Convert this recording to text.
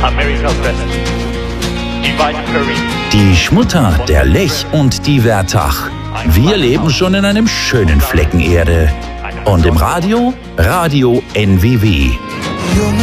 America's Best. Divine Curry. Die Schmutter, der Lech und die Wertach. Wir leben schon in einem schönen Flecken Erde. Und im Radio? Radio NWW.